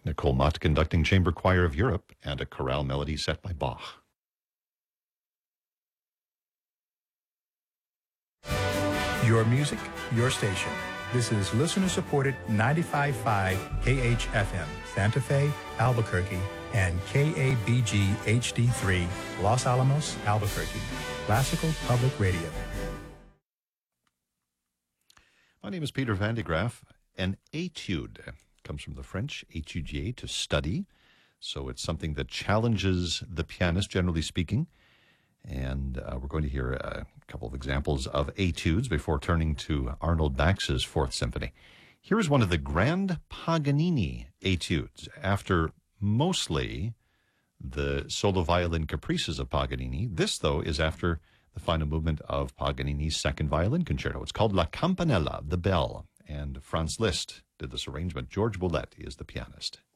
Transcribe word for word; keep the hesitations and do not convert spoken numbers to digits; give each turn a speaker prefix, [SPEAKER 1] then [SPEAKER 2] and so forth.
[SPEAKER 1] Nicole Mott conducting Chamber Choir of Europe and a chorale melody set by Bach.
[SPEAKER 2] Your music, your station. This is listener-supported ninety-five point five K H F M, Santa Fe, Albuquerque, and K A B G H D three, Los Alamos, Albuquerque. Classical Public Radio.
[SPEAKER 1] My name is Peter Van de Graaff. An étude comes from the French, étudier, to study. So it's something that challenges the pianist, generally speaking. And uh, we're going to hear a couple of examples of études before turning to Arnold Bax's Fourth Symphony. Here is one of the Grand Paganini études. After mostly the solo violin caprices of Paganini, this, though, is after the final movement of Paganini's Second Violin Concerto. It's called La Campanella, the Bell, and Franz Liszt did this arrangement. George Boulez is the pianist.